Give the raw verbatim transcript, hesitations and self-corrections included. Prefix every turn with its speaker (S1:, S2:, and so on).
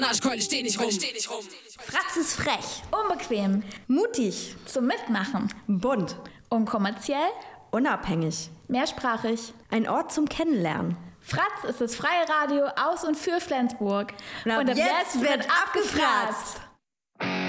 S1: Arschkeule, steh nicht rum. Steh nicht rum.
S2: Fratz ist frech, unbequem, mutig, zum Mitmachen,
S3: bunt,
S2: unkommerziell,
S3: unabhängig,
S2: mehrsprachig.
S3: ein Ort zum Kennenlernen.
S2: Fratz ist das freie Radio aus und für Flensburg.
S3: Und ab, und ab jetzt, jetzt wird abgefratzt.